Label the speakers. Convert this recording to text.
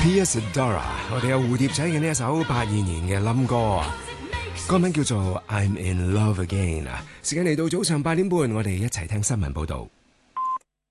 Speaker 1: P.S. Dora， 我哋有蝴蝶仔嘅呢一首82年嘅冧歌，歌名叫做 I'm in Love Again。時間嚟到早上8點半，我哋一齊聽新聞報道。